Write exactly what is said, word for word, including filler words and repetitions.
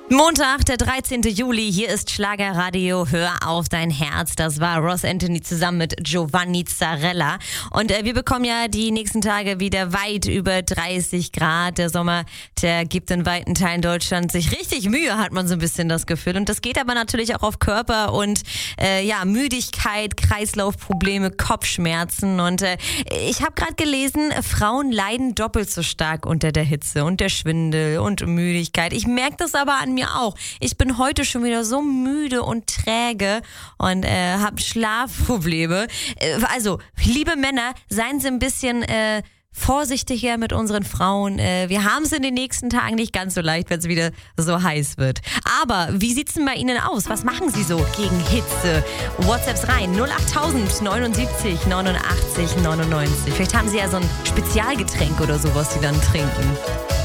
Montag, der dreizehnten Juli, hier ist Schlagerradio, hör auf dein Herz. Das war Ross Anthony zusammen mit Giovanni Zarella. Und äh, wir bekommen ja die nächsten Tage wieder weit über dreißig Grad. Der Sommer, der gibt in weiten Teilen Deutschlands sich richtig Mühe, hat man so ein bisschen das Gefühl. Und das geht aber natürlich auch auf Körper und äh, ja, Müdigkeit, Kreislaufprobleme, Kopfschmerzen. Und äh, ich habe gerade gelesen, Frauen leiden doppelt so stark unter der Hitze und der Schwindel und Müdigkeit. Ich merke das aber an mir auch. Ich bin heute schon wieder so müde und träge und äh, habe Schlafprobleme. Äh, also, liebe Männer, seien Sie ein bisschen äh, vorsichtiger mit unseren Frauen. Äh, wir haben es in den nächsten Tagen nicht ganz so leicht, wenn es wieder so heiß wird. Aber wie sieht's denn bei Ihnen aus? Was machen Sie so gegen Hitze? WhatsApps rein null achttausend neunundsiebzig neunundachtzig neunundneunzig. Vielleicht haben Sie ja so ein Spezialgetränk oder so, was Sie dann trinken.